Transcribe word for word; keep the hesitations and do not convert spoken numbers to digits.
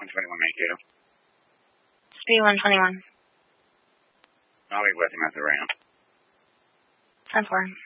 one twenty-one Mankato. Speed one twenty-one. I'll be with him at the ramp. ten four.